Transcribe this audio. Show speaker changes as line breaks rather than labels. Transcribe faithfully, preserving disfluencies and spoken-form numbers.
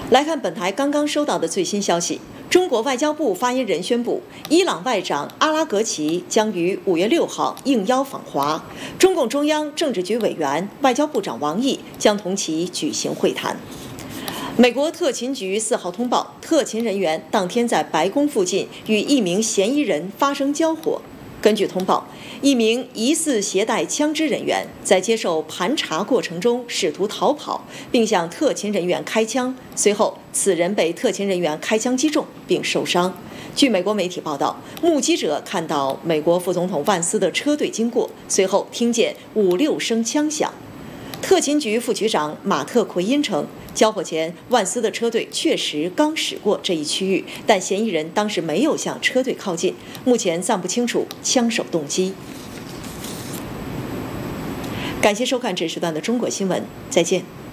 来看本台刚刚收到的最新消息，中国外交部发言人宣布，伊朗外长阿拉格齐将于五月六号应邀访华，中共中央政治局委员、外交部长王毅将同其举行会谈。美国特勤局四号通报，特勤人员当天在白宫附近与一名嫌疑人发生交火。根据通报，一名疑似携带枪支人员在接受盘查过程中试图逃跑，并向特勤人员开枪，随后此人被特勤人员开枪击中并受伤。据美国媒体报道，目击者看到美国副总统万斯的车队经过，随后听见五六声枪响。特勤局副局长马特奎因称，交火前万斯的车队确实刚驶过这一区域，但嫌疑人当时没有向车队靠近，目前暂不清楚枪手动机。感谢收看这时段的中国新闻，再见。